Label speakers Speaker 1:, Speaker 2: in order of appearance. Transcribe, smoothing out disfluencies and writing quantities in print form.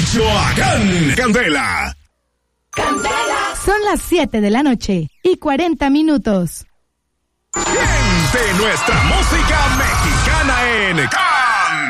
Speaker 1: Michoacán. Candela.
Speaker 2: ¡Candela! Son las 7 de la noche y 40 minutos.
Speaker 1: Siente nuestra música mexicana en